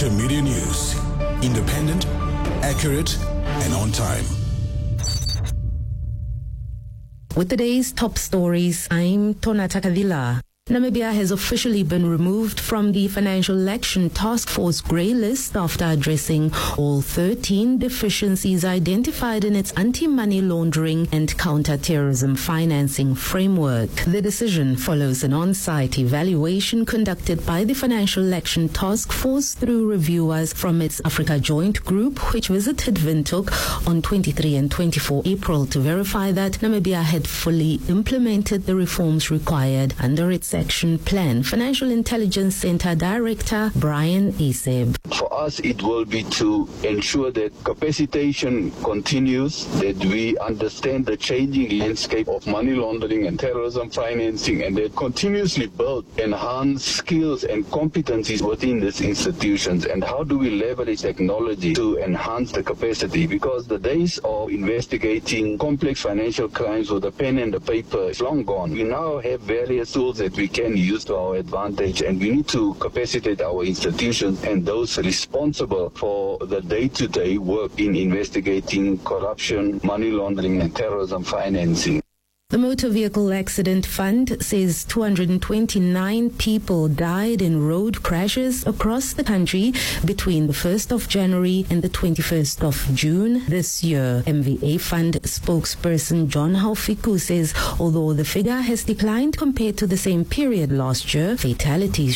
Culture Media News. Independent, accurate, and on time. With today's top stories, I'm Tona Takadila. Namibia has officially been removed from the Financial Action Task Force grey list after addressing all 13 deficiencies identified in its anti-money laundering and counter-terrorism financing framework. The decision follows an on-site evaluation conducted by the Financial Action Task Force through reviewers from its Africa Joint Group, which visited Windhoek on 23 and 24 April to verify that Namibia had fully implemented the reforms required under its action plan. Financial Intelligence Center Director Brian Iseb. For us, it will be to ensure that capacitation continues, that we understand the changing landscape of money laundering and terrorism financing, and that continuously build enhanced skills and competencies within these institutions. And how do we leverage technology to enhance the capacity? Because the days of investigating complex financial crimes with a pen and a paper is long gone. We now have various tools that we can use to our advantage, and we need to capacitate our institutions and those responsible for the day-to-day work in investigating corruption, money laundering, and terrorism financing. The Motor Vehicle Accident Fund says 229 people died in road crashes across the country between the 1st of January and the 21st of June this year. MVA Fund spokesperson John Haufiku says although the figure has declined compared to the same period last year, fatalities